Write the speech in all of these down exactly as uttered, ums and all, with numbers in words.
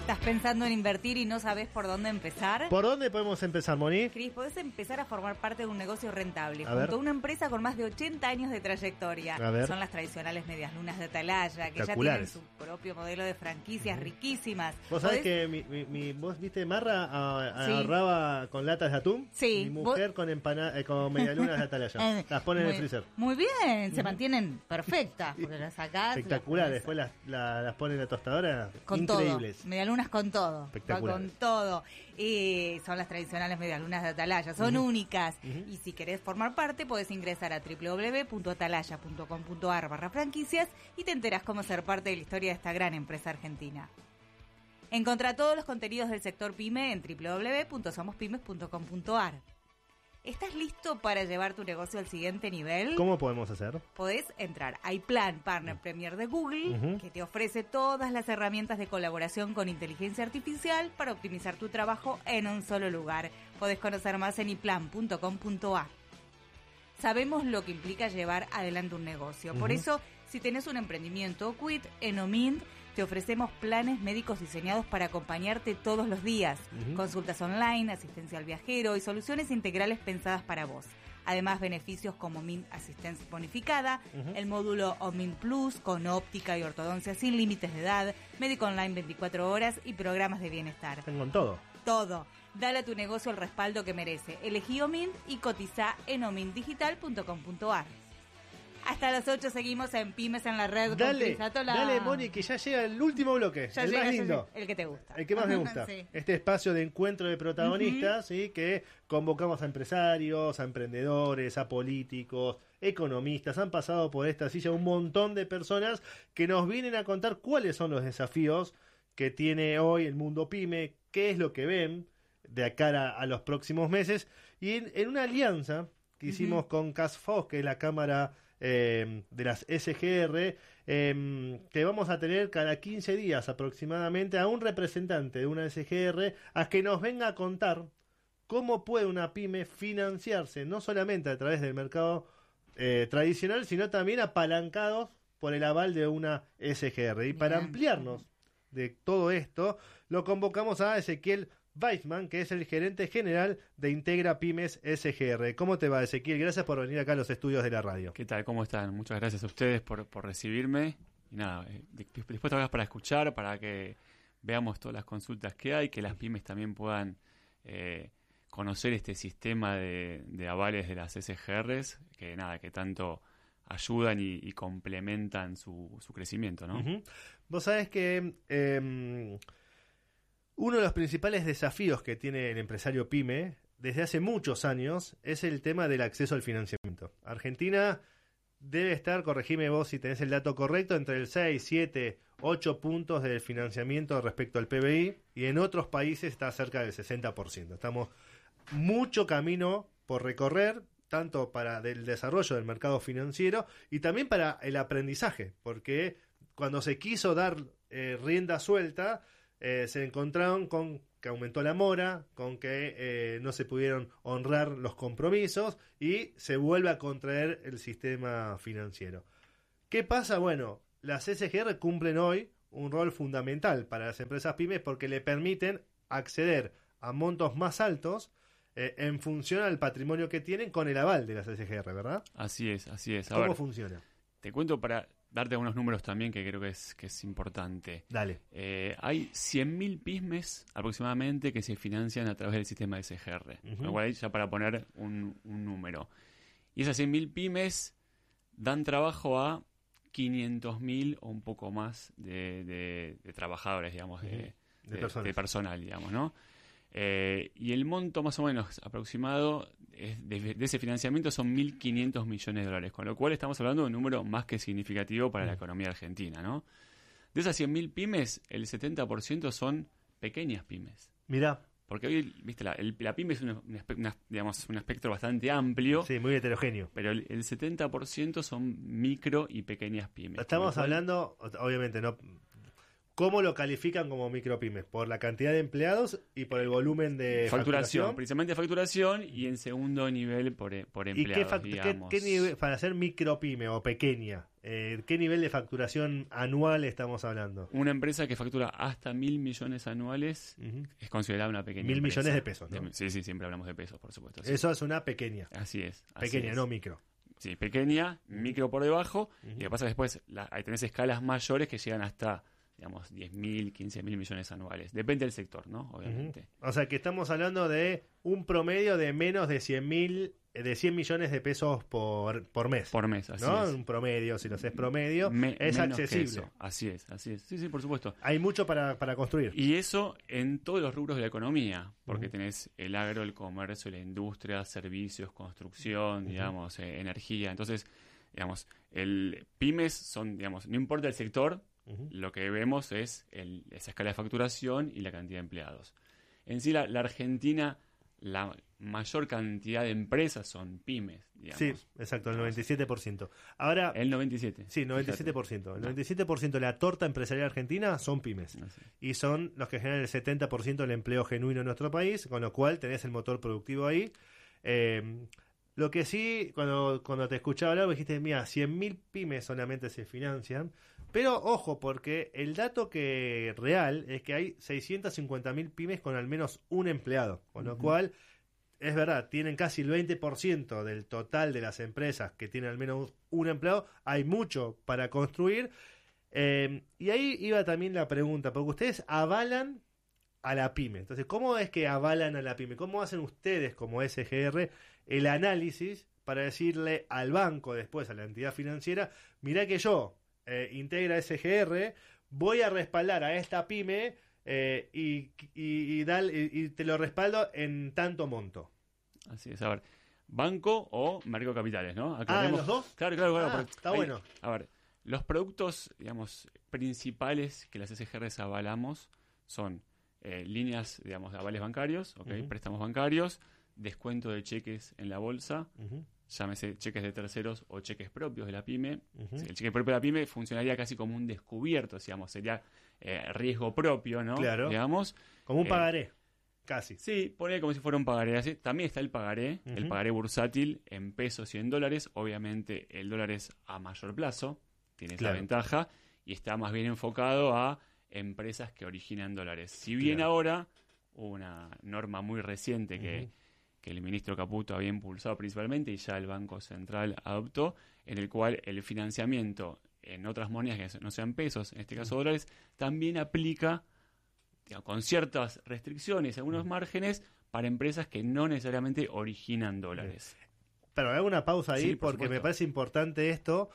¿Estás pensando en invertir y no sabes por dónde empezar? ¿Por dónde podemos empezar, Moni? Cris, podés empezar a formar parte de un negocio rentable A junto ver. a una empresa con más de ochenta años de trayectoria. A ver. Son las tradicionales medias lunas de Atalaya, que ya tienen su propio modelo de franquicias uh-huh. riquísimas. Vos sabés ¿Podés? que mi, mi, mi, vos viste Marra a- a- Sí. ahorraba con latas de atún. Sí. Mi mujer Vos- con empana eh, con medialunas de Atalaya. Las pone en muy, el freezer. Muy bien, se mantienen perfectas, porque las sacás. Espectacular. las Después las, la- las pone en la tostadora. Con Increíbles. todo, medialunas con todo, Espectaculares. con todo. Y son las tradicionales medialunas de Atalaya, son Uh-huh. únicas. Uh-huh. Y si querés formar parte, podés ingresar a doble u doble u doble u punto atalaya punto com punto a r barra franquicias y te enterás cómo ser parte de la historia de esta gran empresa argentina. Encontrá todos los contenidos del sector PYME en doble u doble u doble u punto somos pymes punto com punto a r. ¿Estás listo para llevar tu negocio al siguiente nivel? ¿Cómo podemos hacer? Podés entrar a iPlan Partner Premier de Google, Uh-huh. que te ofrece todas las herramientas de colaboración con inteligencia artificial para optimizar tu trabajo en un solo lugar. Podés conocer más en iplan punto com punto a r. Sabemos lo que implica llevar adelante un negocio. Por Uh-huh. eso, si tenés un emprendimiento o quit, en Omint te ofrecemos planes médicos diseñados para acompañarte todos los días. Uh-huh. Consultas online, asistencia al viajero y soluciones integrales pensadas para vos. Además, beneficios como Omint Asistencia Bonificada, Uh-huh. el módulo Omint Plus con óptica y ortodoncia sin límites de edad, médico online veinticuatro horas y programas de bienestar. Tengo todo. Todo. Dale a tu negocio el respaldo que merece. Elegí Omint y cotiza en omint digital punto com punto a r. Hasta las ocho seguimos en Pymes en la Red con Dale, Cris Atola. dale, Moni, que ya llega el último bloque. Ya el llega, más ya lindo. llega. El que te gusta. El que más me gusta. Sí. Este espacio de encuentro de protagonistas, ¿sí? Que convocamos a empresarios, a emprendedores, a políticos, economistas. Han pasado por esta silla un montón de personas que nos vienen a contar cuáles son los desafíos que tiene hoy el mundo pyme, qué es lo que ven de cara a los próximos meses. Y en, en una alianza que hicimos uh-huh. con CASFOS, que es la Cámara eh, de las S G R, eh, que vamos a tener cada quince días aproximadamente a un representante de una S G R a que nos venga a contar cómo puede una pyme financiarse, no solamente a través del mercado eh, tradicional, sino también apalancados por el aval de una S G R. Y Bien. Para ampliarnos de todo esto, lo convocamos a Ezequiel Weissman, que es el gerente general de Integra Pymes S G R. ¿Cómo te va, Ezequiel? Gracias por venir acá a los estudios de la radio. ¿Qué tal? ¿Cómo están? Muchas gracias a ustedes por, por recibirme. Y nada, eh, después te para escuchar, para que veamos todas las consultas que hay, que las pymes también puedan eh, conocer este sistema de, de avales de las S G Rs, que nada, que tanto ayudan y, y complementan su, su crecimiento, ¿no? Uh-huh. Vos sabés que eh, uno de los principales desafíos que tiene el empresario pyme desde hace muchos años es el tema del acceso al financiamiento. Argentina debe estar, corregime vos si tenés el dato correcto, entre el seis, siete, ocho puntos del financiamiento respecto al P B I, y en otros países está cerca del sesenta por ciento. Estamos mucho camino por recorrer, tanto para el desarrollo del mercado financiero y también para el aprendizaje, porque cuando se quiso dar eh, rienda suelta, eh, se encontraron con que aumentó la mora, con que eh, no se pudieron honrar los compromisos y se vuelve a contraer el sistema financiero. ¿Qué pasa? Bueno, las S G R cumplen hoy un rol fundamental para las empresas pymes porque le permiten acceder a montos más altos eh, en función al patrimonio que tienen con el aval de las S G R, ¿verdad? Así es, así es. A ¿Cómo ver, funciona? Te cuento para darte algunos números también que creo que es, que es importante. Dale. Eh, hay cien mil pymes aproximadamente que se financian a través del sistema de S G R. Uh-huh. Con lo cual ahí ya para poner un, un número. Y esas cien mil pymes dan trabajo a quinientos mil o un poco más de, de, de trabajadores, digamos, uh-huh. de, de, de, de personal, digamos, ¿no? Eh, y el monto más o menos aproximado es de, de ese financiamiento son mil quinientos millones de dólares, con lo cual estamos hablando de un número más que significativo para mm. la economía argentina, ¿no? De esas cien mil pymes, el setenta por ciento son pequeñas pymes. Mirá. Porque hoy, viste, la, el, la pyme es una, una, digamos, un espectro bastante amplio. Sí, muy heterogéneo. Pero el, el setenta por ciento son micro y pequeñas pymes. Estamos cual, hablando, obviamente, no ¿Cómo lo califican como micropymes? ¿Por la cantidad de empleados y por el volumen de facturación? facturación? Principalmente facturación y en segundo nivel por, por empleados, ¿Y qué, digamos. qué, qué nivel, para ser micropyme o pequeña, eh, qué nivel de facturación anual estamos hablando? Una empresa que factura hasta mil millones anuales Uh-huh. es considerada una pequeña Mil empresa. millones de pesos, ¿no? De- sí, sí, siempre hablamos de pesos, por supuesto. Sí. Eso es una pequeña. Así es. Así Pequeña, es. no micro. Sí, pequeña, micro por debajo. Uh-huh. Y lo que pasa es que después la, ahí tenés escalas mayores que llegan hasta, digamos, diez mil, quince mil millones anuales. Depende del sector, ¿no? Obviamente. Uh-huh. O sea que estamos hablando de un promedio de menos de cien mil, de cien millones de pesos por, por mes. Por mes, así ¿no? es. Un promedio, si lo haces promedio, Me- es menos que accesible. eso. Así es, así es. Sí, sí, por supuesto. Hay mucho para, para construir. Y eso en todos los rubros de la economía, porque Ujú. tenés el agro, el comercio, la industria, servicios, construcción, Ujú. digamos, eh, energía. Entonces, digamos, el pymes son, digamos, no importa el sector, Uh-huh. lo que vemos es el- esa escala de facturación y la cantidad de empleados. En sí, la, la Argentina, la mayor cantidad de empresas son pymes, digamos. Sí, exacto, el noventa y siete por ciento. Ahora, El noventa y siete. sí, noventa y siete por ciento. El noventa y siete por ciento de la torta empresarial argentina son pymes. Fíjate. Así. Y son los que generan el setenta por ciento del empleo genuino en nuestro país, con lo cual tenés el motor productivo ahí. Eh, lo que sí, cuando, cuando te escuchaba hablar, me dijiste, mira, cien mil pymes solamente se financian. Pero ojo, porque el dato que real es que hay seiscientas cincuenta mil pymes con al menos un empleado. Con lo Ujú. cual, es verdad, tienen casi el veinte por ciento del total de las empresas que tienen al menos un empleado. Hay mucho para construir. Eh, y ahí iba también la pregunta, porque ustedes avalan a la pyme. Entonces, ¿cómo es que avalan a la pyme? ¿Cómo hacen ustedes como S G R el análisis para decirle al banco, después a la entidad financiera, mirá que yo, eh, integra S G R, voy a respaldar a esta pyme eh, y, y, y, dal- y- y te lo respaldo en tanto monto? Así es, a ver, banco o mercado de capitales, ¿no? Ah, Aclaremos- ¿los dos? Claro, claro, claro. Ah, porque está hay- bueno. A ver, los productos, digamos, principales que las S G Rs avalamos son eh, líneas, digamos, de avales bancarios, ¿ok? Ujú. Préstamos bancarios, descuento de cheques en la bolsa, Ujú, llámese cheques de terceros o cheques propios de la pyme. ujú. Sí, el cheque propio de la pyme funcionaría casi como un descubierto, digamos, sería eh, riesgo propio, ¿no? Claro. Digamos. Como un Eh, pagaré, casi. Sí, pone como si fuera un pagaré. Así. También está el pagaré, el Ujú. pagaré bursátil en pesos y en dólares. Obviamente el dólar es a mayor plazo, tiene esa Claro. ventaja y está más bien enfocado a empresas que originan dólares. Si bien Claro. ahora hubo una norma muy reciente que, Ujú. que el ministro Caputo había impulsado principalmente y ya el Banco Central adoptó, en el cual el financiamiento en otras monedas que no sean pesos, en este caso dólares, también aplica, digamos, con ciertas restricciones, algunos márgenes, para empresas que no necesariamente originan dólares. Pero hago una pausa ahí Sí, por porque me supuesto. parece importante esto.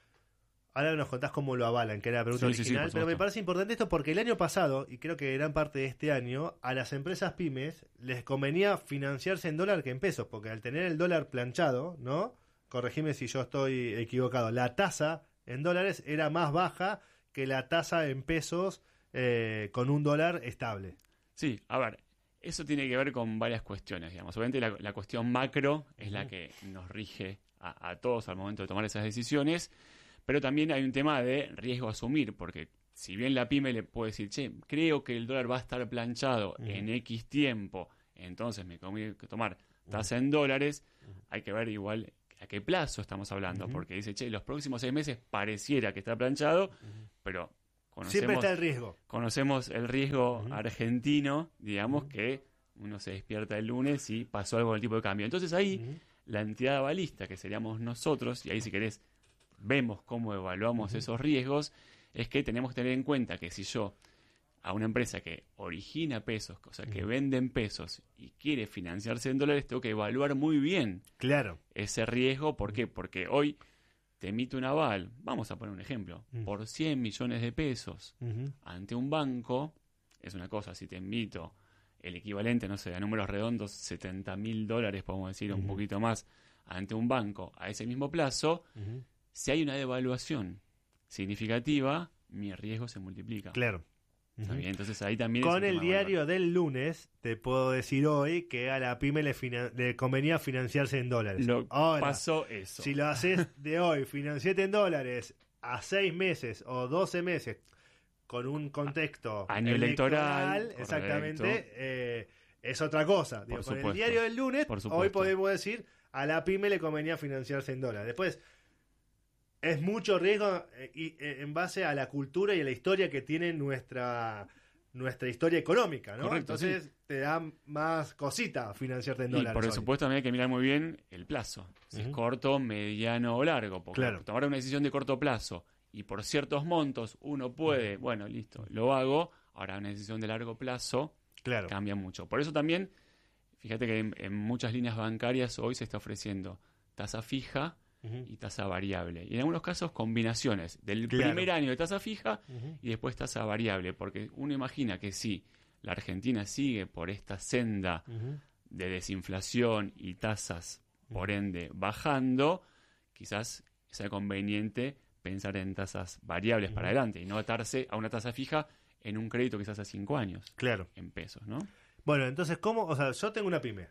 Ahora nos contás cómo lo avalan, que era la pregunta Sí, sí, sí, original, por pero me supuesto. parece importante esto porque el año pasado, y creo que gran parte de este año, a las empresas pymes les convenía financiarse en dólar que en pesos, porque al tener el dólar planchado, ¿no? Corregime si yo estoy equivocado, la tasa en dólares era más baja que la tasa en pesos eh, con un dólar estable. Sí, a ver, eso tiene que ver con varias cuestiones, digamos. Obviamente la, la cuestión macro es la Ujú. que nos rige a, a todos al momento de tomar esas decisiones, pero también hay un tema de riesgo a asumir, porque si bien la pyme le puede decir, che, creo que el dólar va a estar planchado Ujú. en X tiempo, entonces me conviene que tomar tasa en dólares, hay que ver igual a qué plazo estamos hablando, Ujú. porque dice, che, los próximos seis meses pareciera que está planchado, pero conocemos, Siempre está el riesgo. conocemos el riesgo Ujú. argentino, digamos, que uno se despierta el lunes y pasó algo con el tipo de cambio. Entonces ahí Ujú. la entidad avalista, que seríamos nosotros, y ahí si querés vemos cómo evaluamos Ujú. esos riesgos, es que tenemos que tener en cuenta que si yo a una empresa que origina pesos, o sea, que Ujú. vende en pesos y quiere financiarse en dólares, tengo que evaluar muy bien Claro. ese riesgo. ¿Por qué? Porque hoy te emito un aval, vamos a poner un ejemplo, Mm. por cien millones de pesos Ujú. ante un banco, es una cosa, si te emito el equivalente, no sé, a números redondos, setenta mil dólares, podemos decir, un Ujú. poquito más, ante un banco a ese mismo plazo, Ujú. si hay una devaluación significativa, mi riesgo se multiplica. Claro. ¿Está Ujú. bien? Entonces ahí también es Con un el tema de evaluar. diario del lunes, te puedo decir hoy que a la pyme le, fina- le convenía financiarse en dólares. Lo Ahora, pasó eso. si lo haces de hoy, financiate en dólares a seis meses o doce meses, con un contexto año electoral, electoral exactamente, eh, es otra cosa. Digo, con el diario del lunes, hoy podemos decir, a la pyme le convenía financiarse en dólares. Después, es mucho riesgo eh, y, eh, en base a la cultura y a la historia que tiene nuestra nuestra historia económica, ¿no? Correcto, entonces sí. te da más cosita financiarte en dólares. Y por supuesto también hay que mirar muy bien el plazo. Si uh-huh. es corto, mediano o largo. Porque claro. tomar una decisión de corto plazo y por ciertos montos uno puede, uh-huh. bueno, listo, lo hago. Ahora una decisión de largo plazo claro. cambia mucho. Por eso también, fíjate que en, en muchas líneas bancarias hoy se está ofreciendo tasa fija uh-huh. y tasa variable. Y en algunos casos combinaciones del claro. primer año de tasa fija uh-huh. y después tasa variable. Porque uno imagina que si la Argentina sigue por esta senda uh-huh. de desinflación y tasas, uh-huh. por ende, bajando, quizás sea conveniente pensar en tasas variables uh-huh. para adelante y no atarse a una tasa fija en un crédito quizás a cinco años. Claro. En pesos, ¿no? Bueno, entonces, ¿cómo? O sea, yo tengo una pyme.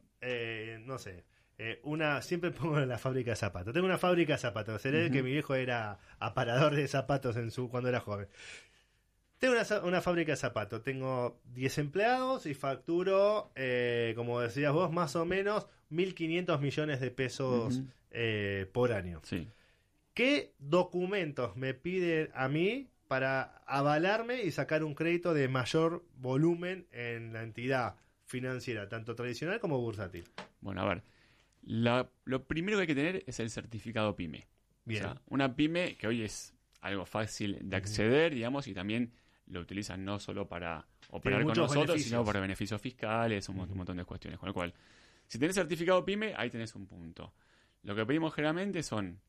Eh, no sé. Eh, una Siempre pongo la fábrica de zapatos. Tengo una fábrica de zapatos. Seré uh-huh. que mi viejo era aparador de zapatos en su cuando era joven. Tengo una, una fábrica de zapatos. Tengo diez empleados y facturo, eh, como decías vos, más o menos mil quinientos millones de pesos uh-huh. eh, por año. Sí. ¿Qué documentos me piden a mí para avalarme y sacar un crédito de mayor volumen en la entidad financiera, tanto tradicional como bursátil? Bueno, a ver, la, lo primero que hay que tener es el certificado PYME. Bien. O sea, una PYME que hoy es algo fácil de acceder, digamos, y también lo utilizan no solo para operar con nosotros, beneficios. sino para beneficios fiscales, un, uh-huh. un montón de cuestiones. Con lo cual, si tenés certificado PYME, ahí tenés un punto. Lo que pedimos generalmente son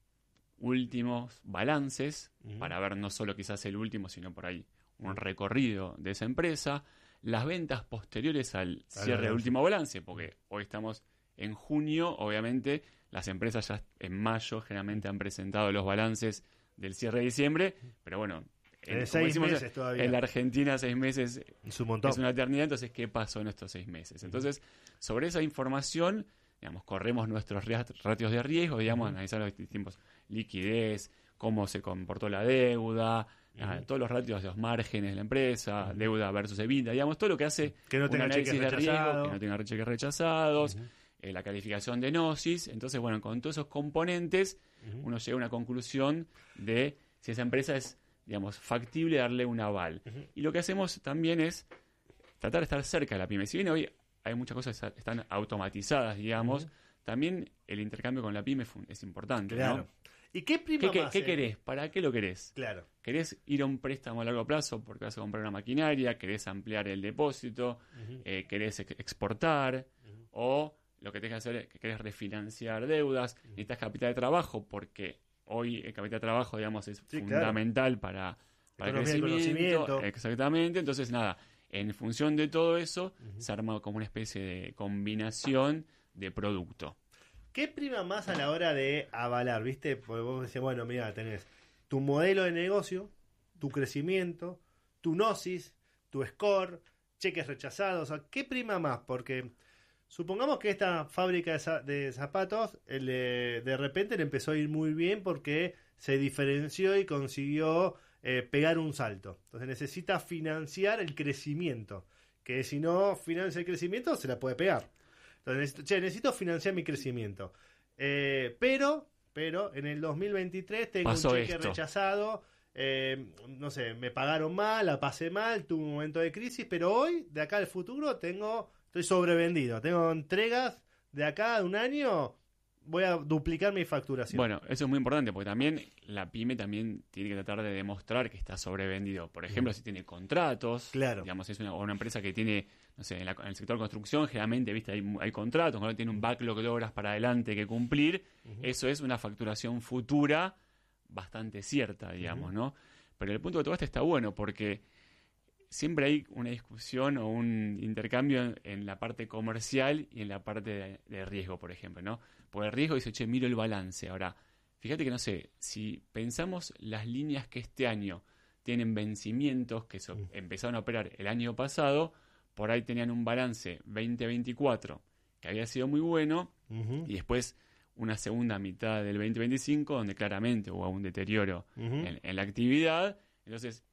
últimos balances, uh-huh. para ver no solo quizás el último, sino por ahí un recorrido de esa empresa, las ventas posteriores al cierre del último balance, porque hoy estamos en junio, obviamente las empresas ya en mayo generalmente han presentado los balances del cierre de diciembre, pero bueno, en, en seis decimos, meses todavía. En la Argentina seis meses es un montón. Es una eternidad, entonces ¿qué pasó en estos seis meses? Entonces, sobre esa información, digamos, corremos nuestros ratios de riesgo, digamos, uh-huh. analizar los distintos liquidez, cómo se comportó la deuda, uh-huh. uh, todos los ratios de los márgenes de la empresa, uh-huh. deuda versus EBITDA, digamos, todo lo que hace que no un análisis de riesgo, que no tenga cheques rechazados, uh-huh. eh, la calificación de Gnosis. Entonces, bueno, con todos esos componentes, uh-huh. uno llega a una conclusión de si esa empresa es, digamos, factible darle un aval. Uh-huh. Y lo que hacemos también es tratar de estar cerca de la pyme. Si bien hoy hay muchas cosas que están automatizadas, digamos, uh-huh. también el intercambio con la pyme es importante, claro. ¿no? ¿Y qué prima ¿Qué, más? ¿Qué, eh? ¿Qué querés? ¿Para qué lo querés? Claro. ¿Querés ir a un préstamo a largo plazo porque vas a comprar una maquinaria? ¿Querés ampliar el depósito? Uh-huh. Eh, ¿Querés ex- exportar? Uh-huh. ¿O lo que tenés que hacer es que querés refinanciar deudas? Uh-huh. Necesitas capital de trabajo porque hoy el capital de trabajo, digamos, es sí, fundamental claro. para, para el crecimiento. Exactamente. Entonces, nada, en función de todo eso, uh-huh. se arma como una especie de combinación de producto. ¿Qué prima más a la hora de avalar? ¿Viste? Porque vos decís, bueno, mira, tenés tu modelo de negocio, tu crecimiento, tu Gnosis, tu score, cheques rechazados. O sea, ¿qué prima más? Porque supongamos que esta fábrica de, za- de zapatos el, eh, de repente le empezó a ir muy bien porque se diferenció y consiguió eh, pegar un salto. Entonces necesita financiar el crecimiento. Que si no financia el crecimiento, se la puede pegar. Entonces, necesito, che, necesito financiar mi crecimiento. Eh, pero, pero, en el dos mil veintitrés tengo Pasó un cheque esto. rechazado. Eh, no sé, me pagaron mal, la pasé mal, tuve un momento de crisis, pero hoy, de acá al futuro, tengo, estoy sobrevendido. Tengo entregas de acá a un año, voy a duplicar mi facturación. Bueno, eso es muy importante, porque también la pyme también tiene que tratar de demostrar que está sobrevendido. Por ejemplo, mm. si tiene contratos, claro. digamos, es una, una empresa que tiene, no sé, en, la, en el sector de construcción, generalmente, viste, hay, hay contratos, cuando tiene un backlog de obras para adelante que cumplir, uh-huh. eso es una facturación futura bastante cierta, digamos, uh-huh. ¿no? Pero el punto que tocaste está bueno, porque siempre hay una discusión o un intercambio en, en la parte comercial y en la parte de, de riesgo, por ejemplo, ¿no? Porque el riesgo dice, che, miro el balance. Ahora, fíjate que, no sé, si pensamos las líneas que este año tienen vencimientos, que so, empezaron a operar el año pasado, por ahí tenían un balance veinte veinticuatro que había sido muy bueno, uh-huh. y después una segunda mitad del veinte veinticinco donde claramente hubo un deterioro uh-huh. en, en la actividad. Entonces,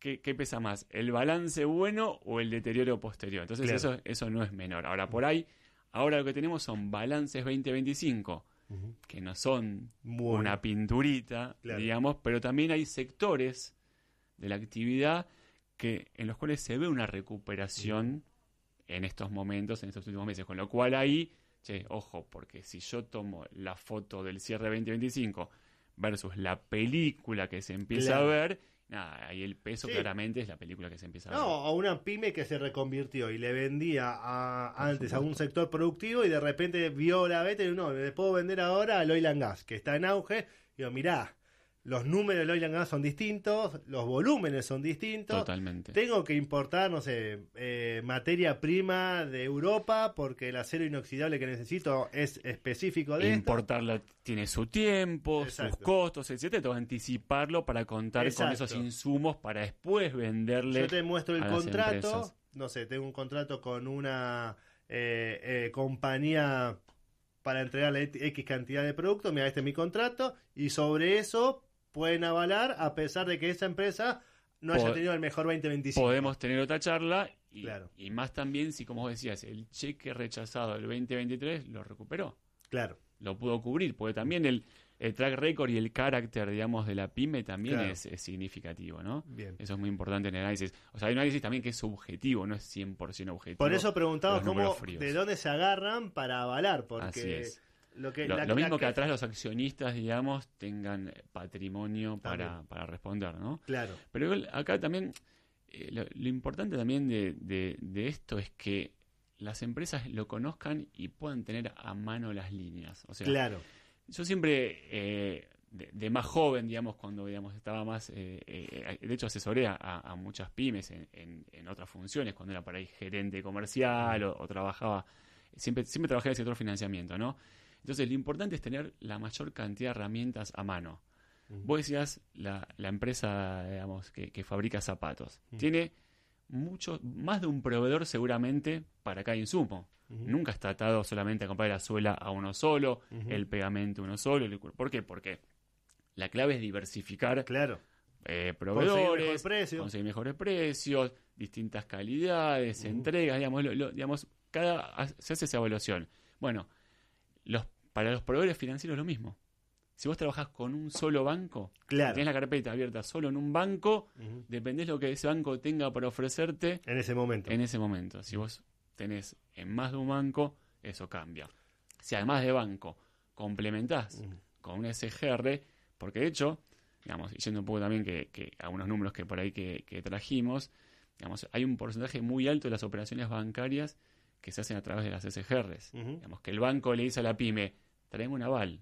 ¿qué, qué pesa más? ¿El balance bueno o el deterioro posterior? Entonces Claro. eso, eso no es menor. Ahora, por ahí, ahora lo que tenemos son balances veinte veinticinco, Ujú. que no son Bueno. una pinturita, Claro. digamos, pero también hay sectores de la actividad que en los cuales se ve una recuperación en estos momentos, en estos últimos meses, con lo cual ahí, che, ojo, porque si yo tomo la foto del cierre veinte veinticinco versus la película que se empieza Claro. a ver, nada, ahí el peso Sí. claramente es la película que se empieza a No, ver. a una pyme que se reconvirtió y le vendía a, Por antes a supuesto. un sector productivo y de repente vio la beta y dijo, no, le puedo vender ahora al oil and gas, que está en auge. Y digo, mirá, los números del oil and gas son distintos, los volúmenes son distintos. Totalmente. Tengo que importar, no sé, eh, materia prima de Europa porque el acero inoxidable que necesito es específico de esto. Importarla tiene su tiempo, Exacto. sus costos, etcétera. Tengo que anticiparlo para contar Exacto. con esos insumos para después venderle. Yo te muestro el a las contrato, empresas. no sé, tengo un contrato con una eh, eh, compañía para entregarle X cantidad de productos, mira, este es mi contrato, y sobre eso pueden avalar a pesar de que esa empresa no haya Pod- tenido el mejor veinte veinticinco. Podemos tener otra charla y, Claro. y más también si, como vos decías, el cheque rechazado del veinte veintitrés lo recuperó, Claro, lo pudo cubrir, porque también el, el track record y el carácter, digamos, de la pyme también Claro. es, es significativo, ¿no? bien. Eso es muy importante en el análisis. O sea, hay un análisis también que es subjetivo, no es cien por ciento objetivo. Por eso preguntamos los números cómo, fríos. de dónde se agarran para avalar, porque Así es. lo que Lo, la- lo la mismo que que- atrás los accionistas, digamos, tengan patrimonio para, También. para responder, ¿no? Claro, Pero igual acá también, eh, lo, lo importante también de, de- de esto es que las empresas lo conozcan y puedan tener a mano las líneas. O sea, claro, yo siempre, eh, de, de más joven, digamos, cuando digamos estaba más, eh, eh, de hecho asesoré a, a muchas pymes en, en- en otras funciones, cuando era por ahí gerente comercial o, o trabajaba, siempre, siempre trabajé en el sector financiamiento, ¿no? Entonces, lo importante es tener la mayor cantidad de herramientas a mano. Ujú. Vos decías, la, la empresa, digamos, que, que fabrica zapatos, Mm. tiene mucho, más de un proveedor seguramente para cada insumo. Ujú. Nunca está atado solamente a comprar la suela a uno solo, Ujú. el pegamento uno solo. el- ¿Por qué? Porque la clave es diversificar claro. eh, Conseguir proveedores, mejor precio. conseguir mejores precios, distintas calidades, Ujú. entregas, digamos, lo- lo- digamos, cada se hace esa evaluación. Bueno, los, para los proveedores financieros lo mismo. Si vos trabajás con un solo banco, Claro. si tenés la carpeta abierta solo en un banco, Ujú. dependés lo que ese banco tenga para ofrecerte En ese momento. en ese momento. Si vos tenés en más de un banco, eso cambia. Si además de banco complementás Ujú. con un S G R, porque de hecho, digamos, y yendo un poco también que, que a unos números que por ahí que, que trajimos, digamos, hay un porcentaje muy alto de las operaciones bancarias que se hacen a través de las S G Rs. Ujú. Digamos, que el banco le dice a la pyme, traeme un aval,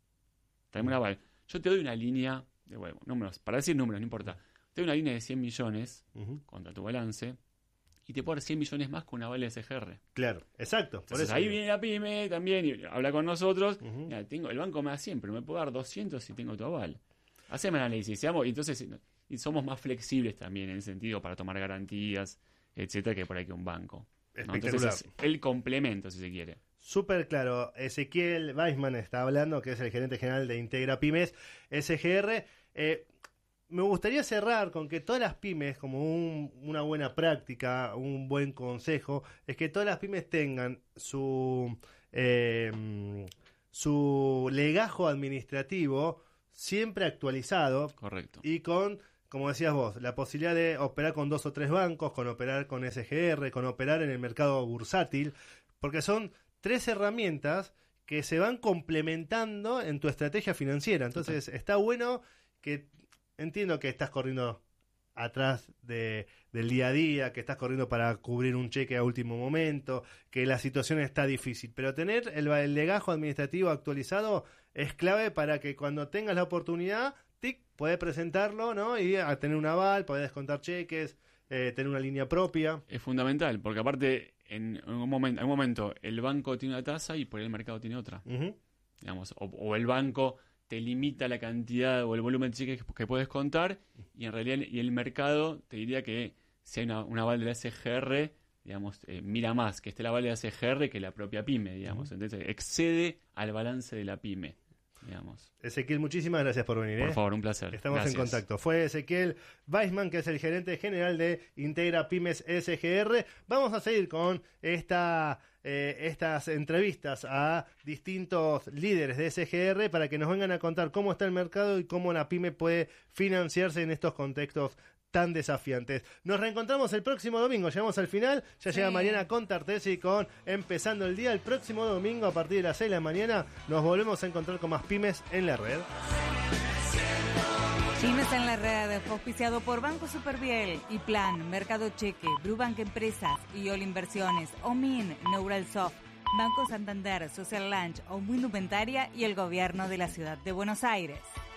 traeme un aval. Yo te doy una línea, de bueno, números, para decir números, no importa, te doy una línea de cien millones Ujú. contra tu balance y te puedo dar cien millones más con un aval de S G R. Claro, exacto. Por Entonces eso ahí digo. viene la pyme también y habla con nosotros. Ujú. Mira, tengo, el banco me da cien, pero me puedo dar doscientos si tengo tu aval. Haceme el análisis, seamos, y entonces y somos más flexibles también en el sentido para tomar garantías, etcétera, que por ahí que un banco. ¿no? Espectacular. Entonces es el complemento, si se quiere. Súper claro. Ezequiel Weisman está hablando, que es el gerente general de Integra Pymes S G R. Eh, me gustaría cerrar con que todas las pymes, como un- una buena práctica, un buen consejo, es que todas las pymes tengan su, eh, su legajo administrativo siempre actualizado Correcto. y con, como decías vos, la posibilidad de operar con dos o tres bancos, con operar con S G R, con operar en el mercado bursátil, porque son tres herramientas que se van complementando en tu estrategia financiera. Entonces, está bueno que entiendo que estás corriendo atrás de, del día a día, que estás corriendo para cubrir un cheque a último momento, que la situación está difícil, pero tener el, el legajo administrativo actualizado es clave para que cuando tengas la oportunidad, tic, podés presentarlo, ¿no? Y a tener un aval, podés descontar cheques, eh, tener una línea propia. Es fundamental, porque aparte, en un momento, en un momento el banco tiene una tasa y por ahí el mercado tiene otra. Ujú. Digamos, o, o el banco te limita la cantidad o el volumen de cheques que puedes contar y en realidad y el mercado te diría que si hay una, un aval de la S G R, digamos, eh, mira más que esté el aval de la S G R que la propia pyme, digamos. Ujú. Entonces excede al balance de la pyme. digamos. Ezequiel, muchísimas gracias por venir. Por ¿eh? favor, un placer. Estamos Gracias. en contacto. Fue Ezequiel Weissman, que es el gerente general de Integra Pymes S G R. Vamos a seguir con esta, eh, estas entrevistas a distintos líderes de S G R para que nos vengan a contar cómo está el mercado y cómo la pyme puede financiarse en estos contextos tan desafiantes. Nos reencontramos el próximo domingo, llegamos al final, ya sí. Llega Mariana Contartesi con Empezando el Día. El próximo domingo a partir de las seis de la mañana nos volvemos a encontrar con más Pymes en la Red. Pymes en la Red fue auspiciado por Banco Superviel, Iplan, Mercado Cheque, Brubank Empresas, Iol Inversiones, Omin, Neuralsoft, Banco Santander, Social Lunch, Omwindumentaria y el Gobierno de la Ciudad de Buenos Aires.